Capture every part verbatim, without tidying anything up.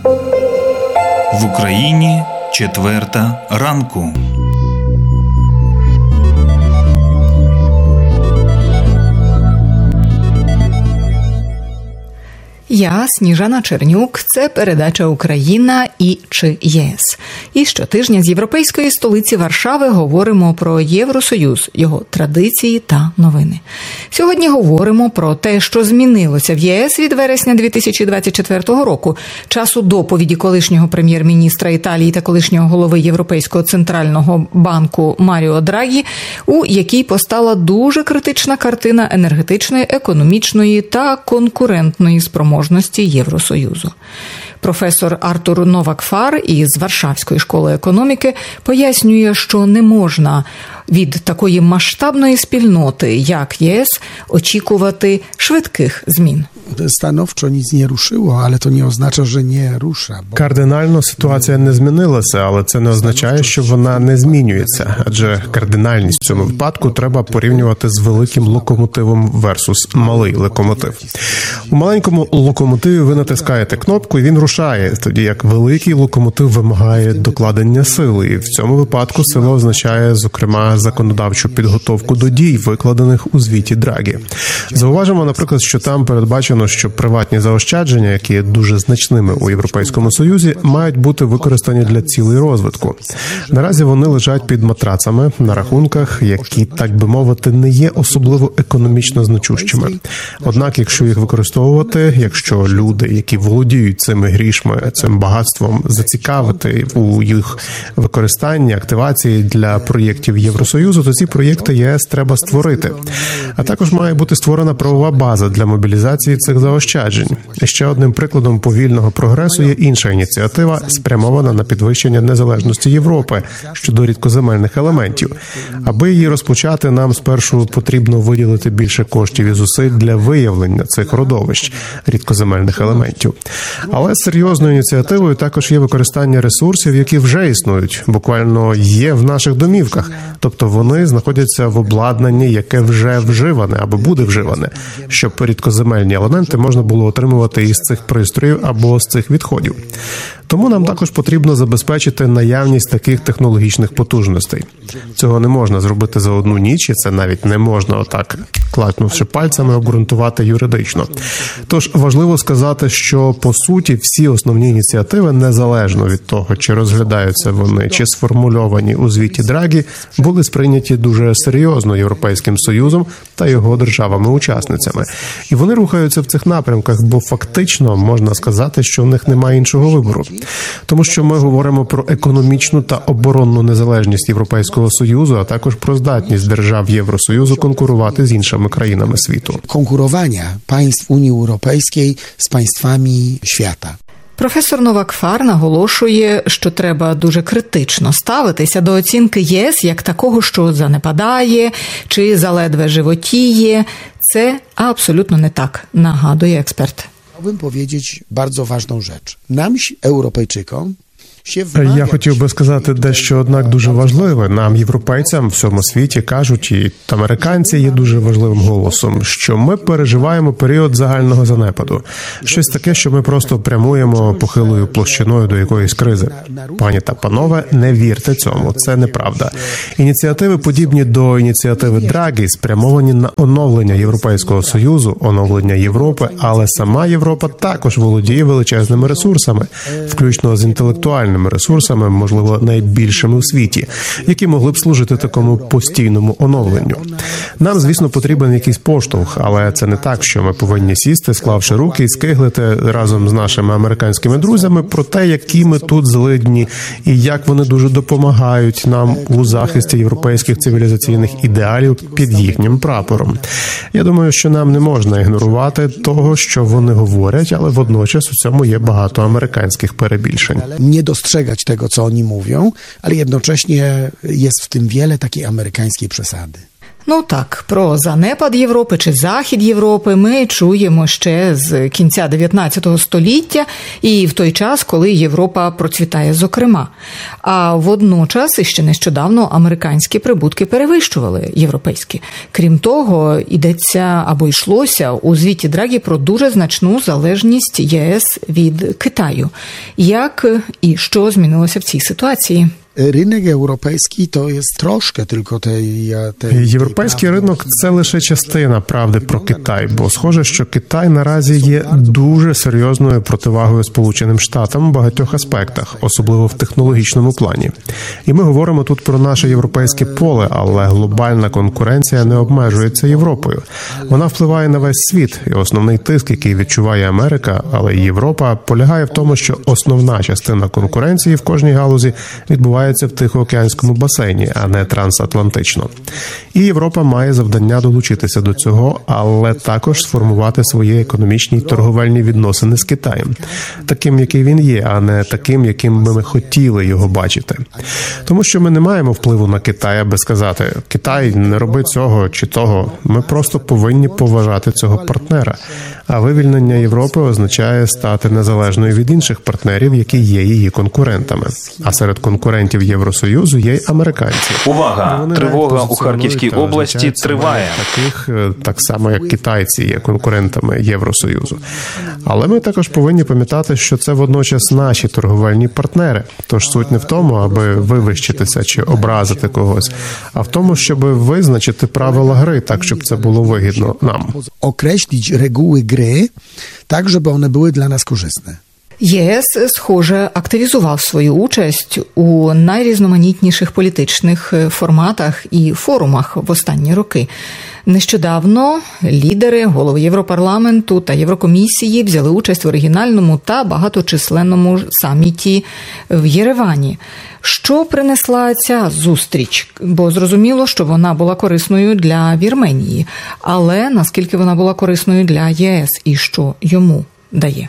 В Україні четверта ранку. Я, Сніжана Чернюк, це передача «Україна і чи ЄС». І щотижня з європейської столиці Варшави говоримо про Євросоюз, його традиції та новини. Сьогодні говоримо про те, що змінилося в ЄС від вересня дві тисячі двадцять четвертого року, часу доповіді колишнього прем'єр-міністра Італії та колишнього голови Європейського центрального банку Маріо Драгі, у якій постала дуже критична картина енергетичної, економічної та конкурентної спроможності Євросоюзу. Професор Артур Новак-Фар із Варшавської школи економіки пояснює, що не можна від такої масштабної спільноти, як ЄС, очікувати швидких змін. Stanowczo nic nie ruszyło, ale to nie oznacza, że nie rusza. Кардинально ситуація не змінилася, але це не означає, що вона не змінюється. Адже кардинальність в цьому випадку треба порівнювати з великим локомотивом версус малий локомотив. У маленькому локомотиві ви натискаєте кнопку, і він рушає, тоді як великий локомотив вимагає докладення сили. І в цьому випадку сила означає, зокрема, законодавчу підготовку до дій, викладених у звіті Драгі. Зауважимо, наприклад, що там передбачено, що приватні заощадження, які є дуже значними у Європейському Союзі, мають бути використані для цілей розвитку. Наразі вони лежать під матрацами на рахунках, які, так би мовити, не є особливо економічно значущими. Однак, якщо їх використовувати, якщо люди, які володіють цими грішми, цим багатством, зацікавити у їх використанні, активації для проєктів Євросоюзу, то ці проєкти ЄС треба створити. А також має бути створена правова база для мобілізації цих заощаджень. І ще одним прикладом повільного прогресу є інша ініціатива, спрямована на підвищення незалежності Європи щодо рідкоземельних елементів. Аби її розпочати, нам спершу потрібно виділити більше коштів і зусиль для виявлення цих родовищ рідкоземельних елементів. Але серйозною ініціативою також є використання ресурсів, які вже існують, буквально є в наших домівках. Тобто вони знаходяться в обладнанні, яке вже вживане або буде вживане, щоб рідкоземельні елементи можна було отримувати із цих пристроїв або з цих відходів. Тому нам також потрібно забезпечити наявність таких технологічних потужностей. Цього не можна зробити за одну ніч, і це навіть не можна отак, клацнувши пальцями, обґрунтувати юридично. Тож важливо сказати, що по суті всі основні ініціативи, незалежно від того, чи розглядаються вони, чи сформульовані у звіті Драгі, були сприйняті дуже серйозно Європейським Союзом та його державами-учасницями. І вони рухаються в цих напрямках, бо фактично можна сказати, що в них немає іншого вибору. Тому що ми говоримо про економічну та оборонну незалежність Європейського Союзу, а також про здатність держав Євросоюзу конкурувати з іншими країнами світу. Konkurowania państw Unii Europejskiej z państwami świata. Професор Новак-Фар наголошує, що треба дуже критично ставитися до оцінки ЄС як такого, що занепадає чи заледве животіє. Це абсолютно не так, нагадує експерт. Chciałbym powiedzieć bardzo ważną rzecz. Nam, Europejczykom, Я хотів би сказати дещо, однак, дуже важливе. Нам, європейцям, в всьому світі кажуть, і американці є дуже важливим голосом, що ми переживаємо період загального занепаду. Щось таке, що ми просто прямуємо похилою площиною до якоїсь кризи. Пані та панове, не вірте цьому, це неправда. Ініціативи, подібні до ініціативи Драгі, спрямовані на оновлення Європейського Союзу, оновлення Європи, але сама Європа також володіє величезними ресурсами, включно з інтелектуальними ресурсами, можливо, найбільшими у світі, які могли б служити такому постійному оновленню. Нам, звісно, потрібен якийсь поштовх, але це не так, що ми повинні сісти, склавши руки і скиглити разом з нашими американськими друзями про те, які ми тут злидні і як вони дуже допомагають нам у захисті європейських цивілізаційних ідеалів під їхнім прапором. Я думаю, що нам не можна ігнорувати того, що вони говорять, але водночас у цьому є багато американських перебільшень. dostrzegać tego, co oni mówią, ale jednocześnie jest w tym wiele takiej amerykańskiej przesady. Ну так, про занепад Європи чи захід Європи ми чуємо ще з кінця дев'ятнадцятого століття і в той час, коли Європа процвітає зокрема. А водночас, і ще нещодавно, американські прибутки перевищували європейські. Крім того, йдеться або йшлося у звіті Драгі про дуже значну залежність ЄС від Китаю. Як і що змінилося в цій ситуації? Rynek europejski to jest troszkę tylko tej... tej Європейський ринок – це лише частина правди про Китай, бо схоже, що Китай наразі є дуже серйозною противагою Сполученим Штатам в багатьох аспектах, особливо в технологічному плані. І ми говоримо тут про наше європейське поле, але глобальна конкуренція не обмежується Європою. Вона впливає на весь світ, і основний тиск, який відчуває Америка, але й Європа, полягає в тому, що основна частина конкуренції в кожній галузі відбувається в Тихоокеанському басейні, а не трансатлантично. І Європа має завдання долучитися до цього, але також сформувати свої економічні й торговельні відносини з Китаєм. Таким, який він є, а не таким, яким би ми хотіли його бачити. Тому що ми не маємо впливу на Китай, аби сказати, Китай, не роби цього чи того. Ми просто повинні поважати цього партнера. А вивільнення Європи означає стати незалежною від інших партнерів, які є її конкурентами. А серед конкурентів Євросоюзу є й американці. Увага! Тривога у Харківській області триває. Таких, так само, як китайці є конкурентами Євросоюзу. Але ми також повинні пам'ятати, що це водночас наші торговельні партнери. Тож суть не в тому, аби вивищитися чи образити когось, а в тому, щоб визначити правила гри так, щоб це було вигідно нам. Określić reguły gry, tak żeby one były dla nas korzystne. ЄС, схоже, активізував свою участь у найрізноманітніших політичних форматах і форумах в останні роки. Нещодавно лідери, голови Європарламенту та Єврокомісії взяли участь в оригінальному та багаточисленному саміті в Єревані. Що принесла ця зустріч? Бо зрозуміло, що вона була корисною для Вірменії. Але наскільки вона була корисною для ЄС і що йому дає?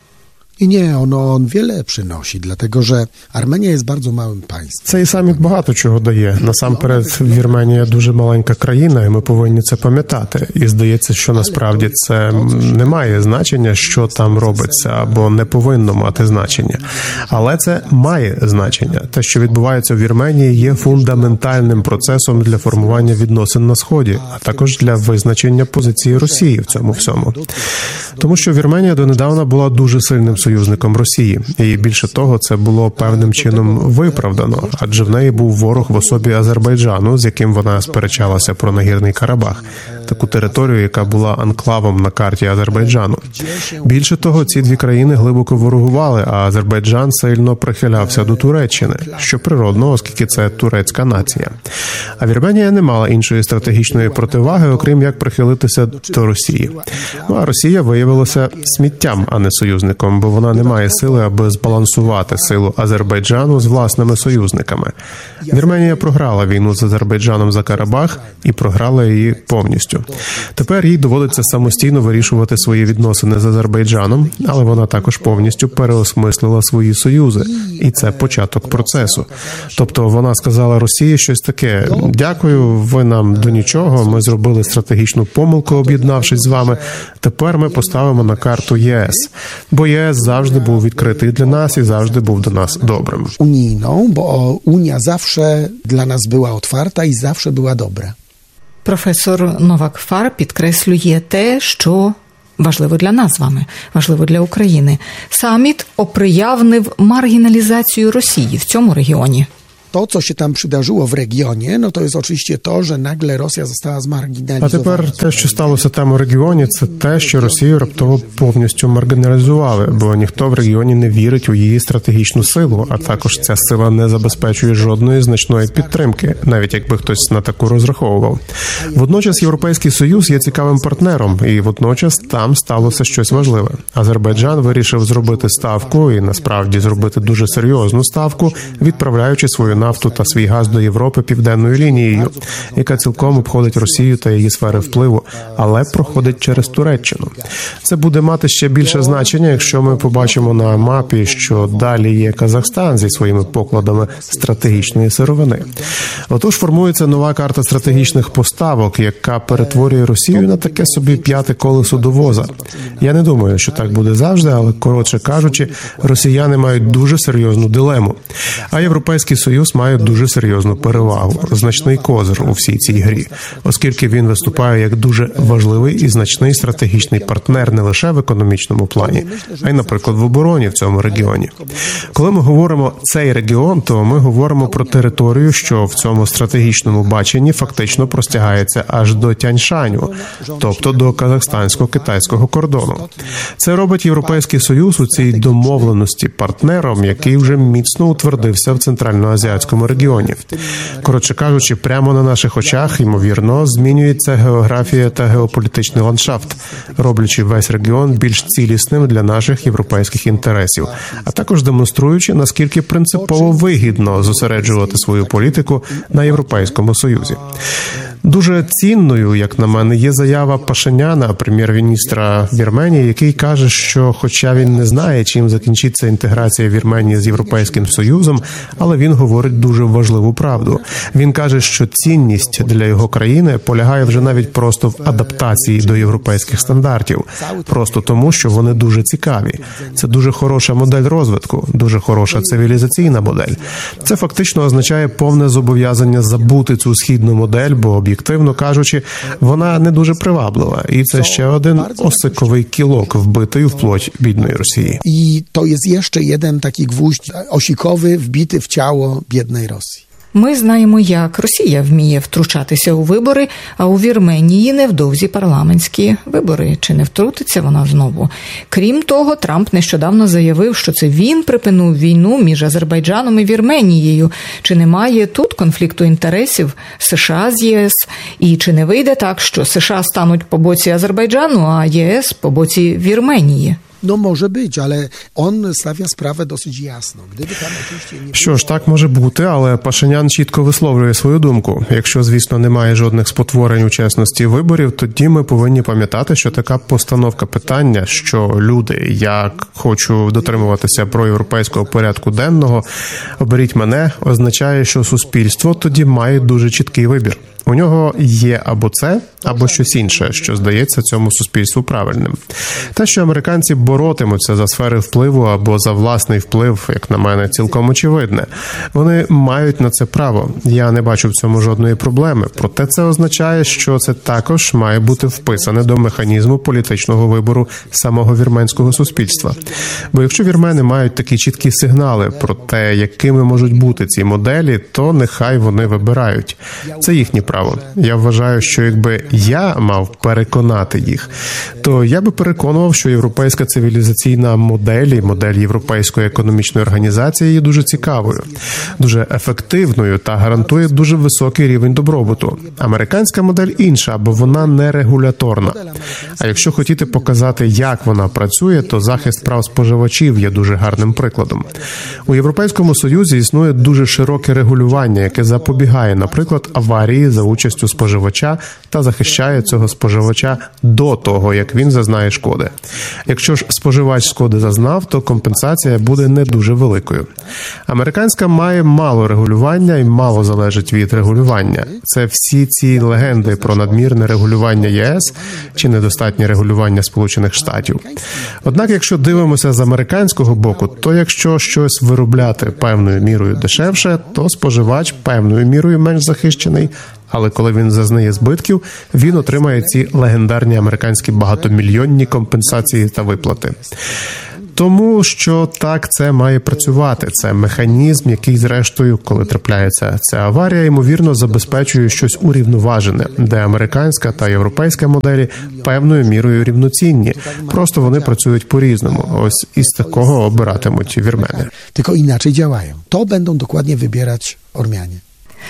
I nie, ono on wiele przynosi, dlatego że Armenia jest bardzo małym państwem. Цей саміт багато чого дає. Насамперед, Вірменія дуже маленька країна, і ми повинні це пам'ятати. І здається, що насправді це не має значення, що там робиться, або не повинно мати значення. Але це має значення. Те, що відбувається в Вірменії, є фундаментальним процесом для формування відносин на Сході, а також для визначення позиції Росії в цьому всьому. Тому що Вірменія донедавна була дуже сильним союзником Росії. І більше того, це було певним чином виправдано, адже в неї був ворог в особі Азербайджану, з яким вона сперечалася про Нагірний Карабах, таку територію, яка була анклавом на карті Азербайджану. Більше того, ці дві країни глибоко ворогували, а Азербайджан сильно прихилявся до Туреччини, що природно, оскільки це турецька нація. А Вірменія не мала іншої стратегічної противаги, окрім як прихилитися до Росії. Ну, а Росія виявилася сміттям, а не союзником, бо вона не має сили, аби збалансувати силу Азербайджану з власними союзниками. Вірменія програла війну з Азербайджаном за Карабах і програла її повністю. Тепер їй доводиться самостійно вирішувати свої відносини з Азербайджаном, але вона також повністю переосмислила свої союзи. І це початок процесу. Тобто вона сказала Росії щось таке: «Дякую, ви нам до нічого, ми зробили стратегічну помилку, об'єднавшись з вами. Тепер ми поставимо на карту ЄС». Бо ЄС завжди був відкритий для нас і завжди був до нас добрим. Unijną, bo Unia zawsze dla nas była otwarta i zawsze była dobra. Професор Новак Фар підкреслює те, що важливо для нас з вами, важливо для України. Саміт оприявнив маргіналізацію Росії в цьому регіоні. To, co się tam przydarzyło w regionie, no to jest oczywiście to, że nagle Rosja została А zmarginalizowana. тепер те, що сталося там у регіоні, це те, що Росію раптово повністю маргіналізували, бо ніхто в регіоні не вірить у її стратегічну силу, а також ця сила не забезпечує жодної значної підтримки, навіть якби хтось на таку розраховував. Водночас Європейський Союз є цікавим партнером, і водночас там сталося щось важливе. Азербайджан вирішив зробити ставку, і насправді зробити дуже серйозну ставку, відправляючи свою нафту та свій газ до Європи південною лінією, яка цілком обходить Росію та її сфери впливу, але проходить через Туреччину. Це буде мати ще більше значення, якщо ми побачимо на мапі, що далі є Казахстан зі своїми покладами стратегічної сировини. Отож, формується нова карта стратегічних поставок, яка перетворює Росію на таке собі п'яте колесо до воза. Я не думаю, що так буде завжди, але, коротше кажучи, росіяни мають дуже серйозну дилему. А Європейський Союз має дуже серйозну перевагу, значний козир у всій цій грі, оскільки він виступає як дуже важливий і значний стратегічний партнер не лише в економічному плані, а й, наприклад, в обороні в цьому регіоні. Коли ми говоримо «цей регіон», то ми говоримо про територію, що в цьому стратегічному баченні фактично простягається аж до Тяньшаню, тобто до казахстансько-китайського кордону. Це робить Європейський Союз у цій домовленості партнером, який вже міцно утвердився в центральноазіатському регіоні. Коротше кажучи, прямо на наших очах, ймовірно, змінюється географія та геополітичний ландшафт, роблячи весь регіон більш цілісним для наших європейських інтересів, а також демонструючи, наскільки принципово вигідно зосереджувати свою політику на Європейському Союзі. Дуже цінною, як на мене, є заява Пашиняна, прем'єр-міністра Вірменії, який каже, що хоча він не знає, чим закінчиться інтеграція Вірменії з Європейським Союзом, але він говорить дуже важливу правду. Він каже, що цінність для його країни полягає вже навіть просто в адаптації до європейських стандартів. Просто тому, що вони дуже цікаві. Це дуже хороша модель розвитку, дуже хороша цивілізаційна модель. Це фактично означає повне зобов'язання забути цю східну модель, бо об'єктивно кажучи, вона не дуже приваблива. І це ще один осиковий кілок, вбитий в плоть бідної Росії. I to jest jeszcze jeden taki gwóźdź osikowy wbity w ciało biednej Rosji. Ми знаємо, як Росія вміє втручатися у вибори, а у Вірменії невдовзі парламентські вибори. Чи не втрутиться вона знову? Крім того, Трамп нещодавно заявив, що це він припинив війну між Азербайджаном і Вірменією. Чи немає тут конфлікту інтересів США з ЄС? І чи не вийде так, що США стануть по боці Азербайджану, а ЄС по боці Вірменії? No może być, ale on stawia sprawę dosyć jasno. Gdyby tam oczywiście nie Що ж, так може бути, але Пашинян чітко висловлює свою думку. Якщо, звісно, немає жодних спотворень у чесності виборів, тоді ми повинні пам'ятати, що така постановка питання, що люди, я хочу дотримуватися проєвропейського порядку денного, оберіть мене, означає, що суспільство тоді має дуже чіткий вибір. У нього є або це, або щось інше, що здається цьому суспільству правильним. Те, що американці боротимуться за сфери впливу або за власний вплив, як на мене, цілком очевидне. Вони мають на це право. Я не бачу в цьому жодної проблеми. Проте це означає, що це також має бути вписане до механізму політичного вибору самого вірменського суспільства. Бо якщо вірмени мають такі чіткі сигнали про те, якими можуть бути ці моделі, то нехай вони вибирають. Це їхні право. Я вважаю, що якби я мав переконати їх, то я би переконував, що європейська цивілізаційна модель і модель Європейської економічної організації є дуже цікавою, дуже ефективною та гарантує дуже високий рівень добробуту. Американська модель інша, бо вона не регуляторна. А якщо хотіти показати, як вона працює, то захист прав споживачів є дуже гарним прикладом. У Європейському Союзі існує дуже широке регулювання, яке запобігає, наприклад, аварії за участю споживача та захищає цього споживача до того, як він зазнає шкоди. Якщо ж споживач шкоди зазнав, то компенсація буде не дуже великою. Американська має мало регулювання і мало залежить від регулювання. Це всі ці легенди про надмірне регулювання ЄС чи недостатнє регулювання Сполучених Штатів. Однак, якщо дивимося з американського боку, то якщо щось виробляти певною мірою дешевше, то споживач певною мірою менш захищений. Але коли він зазнає збитків, він отримає ці легендарні американські багатомільйонні компенсації та виплати. Тому що так це має працювати. Це механізм, який, зрештою, коли трапляється ця аварія, ймовірно, забезпечує щось урівноважене, де американська та європейська моделі певною мірою рівноцінні. Просто вони працюють по-різному. Ось із такого обиратимуть вірмени. tylko inaczej działają. To będą dokładnie wybierać Ormianie.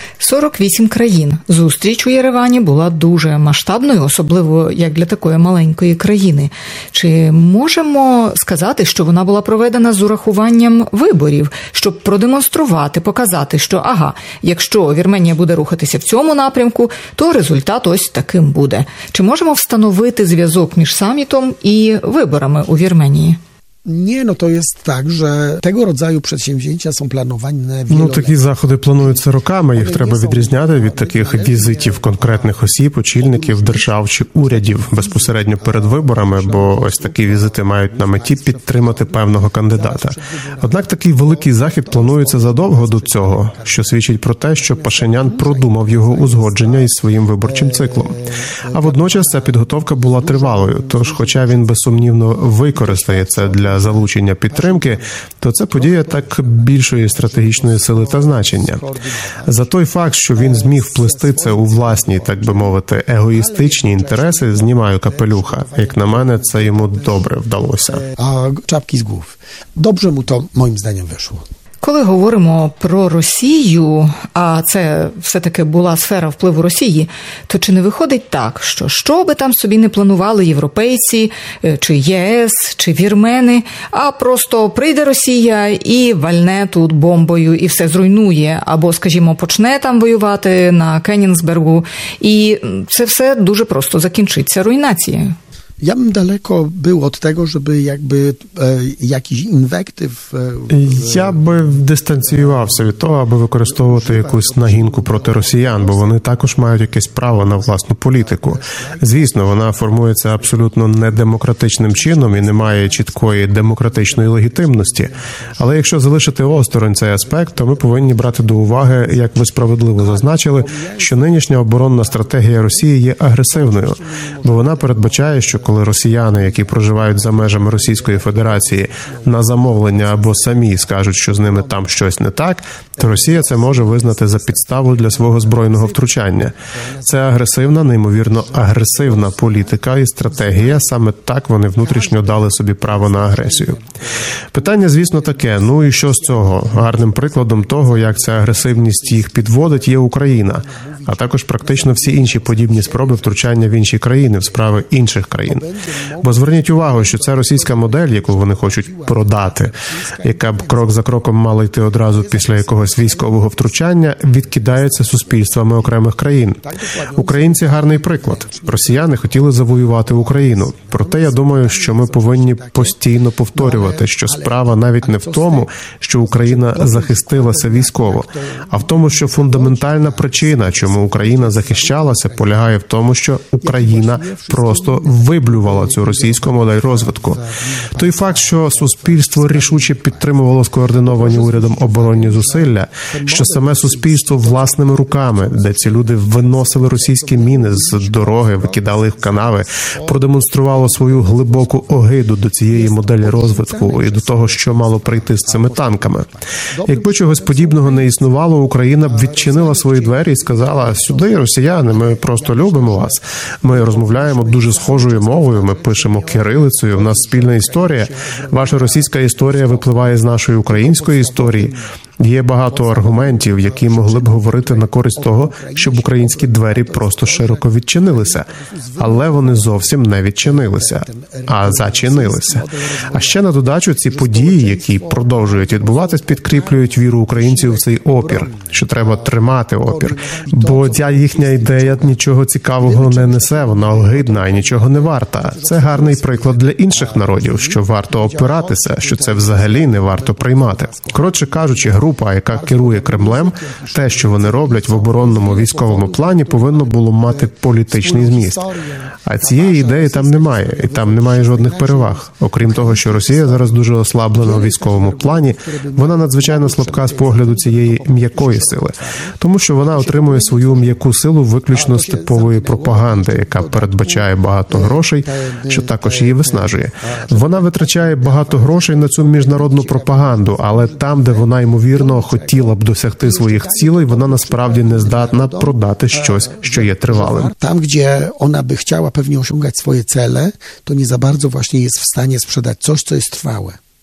сорок вісім країн. Зустріч у Єревані була дуже масштабною, особливо як для такої маленької країни. Чи можемо сказати, що вона була проведена з урахуванням виборів, щоб продемонструвати, показати, що ага, якщо Вірменія буде рухатися в цьому напрямку, то результат ось таким буде. Чи можемо встановити зв'язок між самітом і виборами у Вірменії? Nie, no to jest tak, że tego rodzaju przedsięwzięcia są planowane Ну, wieloletnie. такі заходи плануються роками. Їх треба відрізняти від таких візитів конкретних осіб, очільників держав чи урядів безпосередньо перед виборами, бо ось такі візити мають на меті підтримати певного кандидата. Однак такий великий захід планується задовго до цього, що свідчить про те, що Пашинян продумав його узгодження із своїм виборчим циклом. А водночас ця підготовка була тривалою, тож, хоча він безсумнівно використає це для залучення підтримки, то це подія так більшої стратегічної сили та значення. За той факт, що він зміг вплести це у власні, так би мовити, егоїстичні інтереси, знімаю капелюха. Як на мене, це йому добре вдалося. A czapki z głów. Dobrze mu to moim zdaniem wyszło. Коли говоримо про Росію, а це все-таки була сфера впливу Росії, то чи не виходить так, що що би там собі не планували європейці, чи ЄС, чи вірмени, а просто прийде Росія і вальне тут бомбою і все зруйнує, або, скажімо, почне там воювати на Кенігсбергу, і це все дуже просто закінчиться руйнацією? Ja bym daleko był od tego, żeby jakby e, jakiś inwektyw... E, Я би дистанціювався від того, аби використовувати якусь нагінку проти росіян, бо вони також мають якесь право на власну політику. Звісно, вона формується абсолютно недемократичним чином і не має чіткої демократичної легітимності. Але якщо залишити осторонь цей аспект, то ми повинні брати до уваги, як ви справедливо зазначили, що нинішня оборонна стратегія Росії є агресивною, бо вона передбачає, що коли росіяни, які проживають за межами Російської Федерації, на замовлення або самі скажуть, що з ними там щось не так, то Росія це може визнати за підставу для свого збройного втручання. Це агресивна, неймовірно агресивна політика і стратегія, саме так вони внутрішньо дали собі право на агресію. Питання, звісно, таке, ну і що з цього? Гарним прикладом того, як ця агресивність їх підводить, є Україна, а також практично всі інші подібні спроби втручання в інші країни, в справи інших країн. Бо зверніть увагу, що ця російська модель, яку вони хочуть продати, яка б крок за кроком мала йти одразу після якогось військового втручання, відкидається суспільствами окремих країн. Українці – гарний приклад. Росіяни хотіли завоювати Україну. Проте я думаю, що ми повинні постійно повторювати, що справа навіть не в тому, що Україна захистилася військово, а в тому, що фундаментальна причина, чому Україна захищалася, полягає в тому, що Україна просто виблювала цю російську модель розвитку. Той факт, що суспільство рішуче підтримувало скоординовані урядом оборонні зусилля, що саме суспільство власними руками, де ці люди виносили російські міни з дороги, викидали їх в канави, продемонструвало свою глибоку огиду до цієї моделі розвитку і до того, що мало прийти з цими танками. Якби чогось подібного не існувало, Україна б відчинила свої двері і сказала: сюди, росіяни, ми просто любимо вас, ми розмовляємо дуже схожою мовою, ми пишемо кирилицею, в нас спільна історія, ваша російська історія випливає з нашої української історії. Є багато аргументів, які могли б говорити на користь того, щоб українські двері просто широко відчинилися. Але вони зовсім не відчинилися, а зачинилися. А ще на додачу ці події, які продовжують відбуватись, підкріплюють віру українців в цей опір, що треба тримати опір. Бо ця їхня ідея нічого цікавого не несе, вона огидна і нічого не варта. Це гарний приклад для інших народів, що варто опиратися, що це взагалі не варто приймати. Коротше кажучи, група, яка керує Кремлем, те, що вони роблять в оборонному військовому плані, повинно було мати політичний зміст. А цієї ідеї там немає, і там немає жодних переваг. Окрім того, що Росія зараз дуже ослаблена у військовому плані, вона надзвичайно слабка з погляду цієї м'якої сили, тому що вона отримує свою м'яку силу виключно з типової пропаганди, яка передбачає багато грошей, що також її виснажує. Вона витрачає багато грошей на цю міжнародну пропаганду, але там, де вона, ймовірно, хотіла б досягти своїх цілей, вона насправді не здатна продати щось, що є тривалим. Tam, gdzie ona by chciała pewnie osiągać swoje cele, to nie za bardzo właśnie jest w stanie sprzedać coś, co jest trwałe.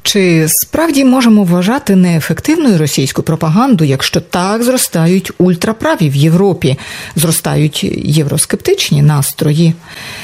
Чи справді можемо вважати неефективною російську пропаганду, якщо так зростають ультраправі в Європі, зростають євроскептичні настрої?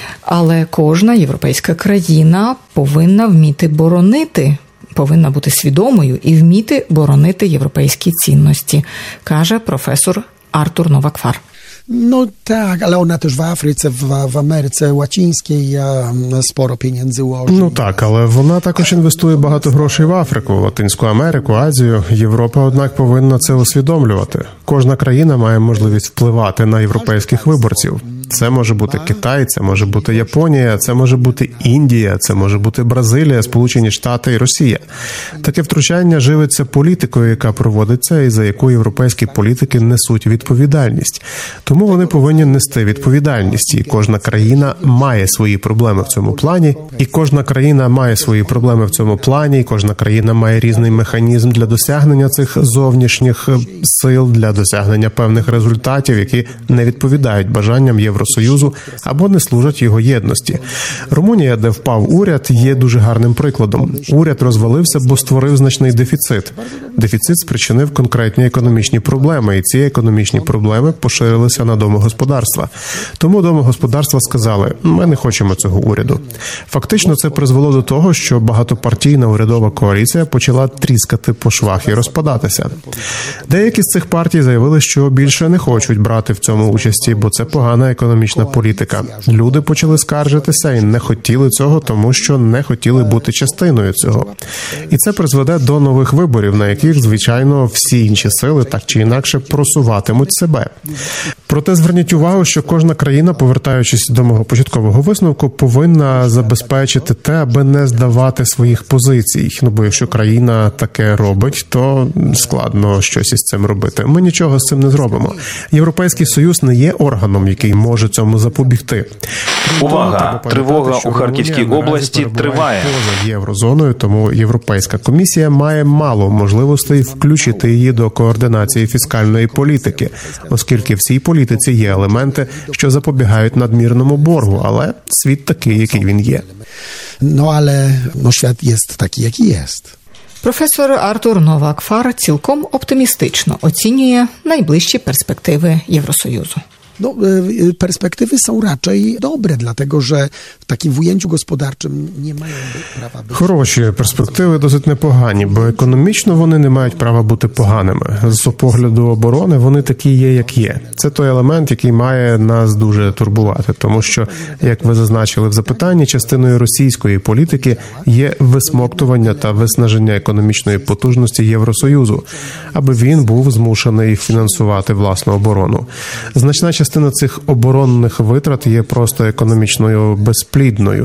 Але кожна європейська країна повинна вміти боронити, повинна бути свідомою і вміти боронити європейські цінності, каже професор Артур Новак-Фар. No tak, ale ona też w Afryce, w, w Ameryce Łacińskiej e, sporo pieniędzy ułoży. Ну так, але вона також інвестує багато грошей в Африку, Латинську Америку, Азію. Європа, однак, повинна це усвідомлювати. Кожна країна має можливість впливати на європейських виборців. Це може бути Китай, це може бути Японія, це може бути Індія, це може бути Бразилія, Сполучені Штати і Росія. Таке втручання живиться політикою, яка проводиться і за яку європейські політики несуть відповідальність. Тому вони повинні нести відповідальність, і кожна країна має свої проблеми в цьому плані, і кожна країна має свої проблеми в цьому плані, і кожна країна має різний механізм для досягнення цих зовнішніх сил, для досягнення певних результатів, які не відповідають бажанням Євросоюзу або не служать його єдності. Румунія, де впав уряд, є дуже гарним прикладом. Уряд розвалився, бо створив значний дефіцит. Дефіцит спричинив конкретні економічні проблеми, і ці економічні проблеми поширилися на домогосподарства. Тому домогосподарства сказали: ми не хочемо цього уряду. Фактично це призвело до того, що багатопартійна урядова коаліція почала тріскати по швах і розпадатися. Деякі з цих партій заявили, що більше не хочуть брати в цьому участі, бо це погана економічна політика. Люди почали скаржитися і не хотіли цього, тому що не хотіли бути частиною цього. І це призведе до нових виборів, на яких, звичайно, всі інші сили так чи інакше просуватимуть себе. Проте зверніть увагу, що кожна країна, повертаючись до мого початкового висновку, повинна забезпечити те, аби не здавати своїх позицій. Ну, бо якщо країна таке робить, то складно щось із цим робити. Ми нічого з цим не зробимо. Європейський Союз не є органом, який може цьому запобігти. Увага! Тривога у Харківській області триває. Поза єврозоною, тому Європейська комісія має мало можливостей включити її до координації фіскальної політики, оскільки в цій політиці є елементи, що запобігають надмірному боргу, але світ такий, який він є. No ale no, świat jest taki, jaki jest. Професор Артур Новак-Фар цілком оптимістично оцінює найближчі перспективи Євросоюзу. No, y, perspektywy są raczej dobre, dlatego że w takim w ujęciu gospodarczym nie mają by- prawa być. Хороші перспективи досить непогані, бо економічно вони не мають права бути поганими. З погляду оборони вони такі є, як є. Це той елемент, який має нас дуже турбувати, тому що, як ви зазначили в запитанні, частиною російської політики є висмоктування та виснаження економічної потужності Євросоюзу, аби він був змушений фінансувати власну оборону. Значна частина цих оборонних витрат є просто економічною безплідною,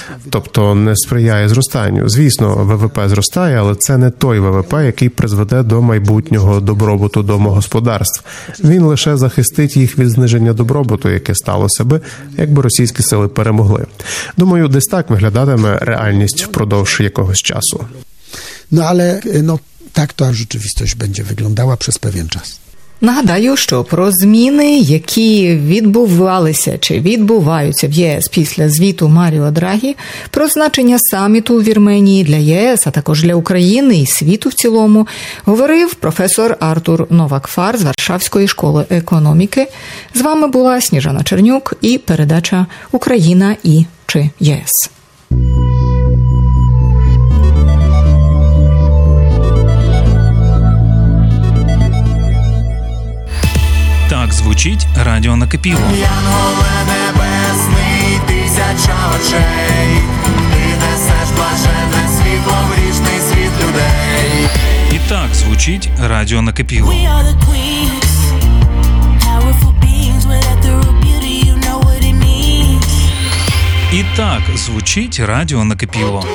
тобто не сприяє зростанню. Звісно, ВВП зростає, але це не той ВВП, який призведе до майбутнього добробуту домогосподарств. Він лише захистить їх від зниження добробуту, яке сталося би, якби російські сили перемогли. Думаю, десь так виглядатиме реальність впродовж якогось часу. No ale no, tak to rzeczywistość będzie wyglądała przez pewien czas. Нагадаю, що про зміни, які відбувалися чи відбуваються в ЄС після звіту Маріо Драгі, про значення саміту у Вірменії для ЄС, а також для України і світу в цілому, говорив професор Артур Новак-Фар з Варшавської школи економіки. З вами була Сніжана Чернюк і передача «Україна і чи ЄС». Так звучить радіо накипіло. Янголе небесний, тисяча очей, ти несеш блаженне світло в грішний світ людей. І так звучить радіо накипіло. We are the queens, powerful beings with ethereal beauty, you know what it means. І так звучить радіо накипіло.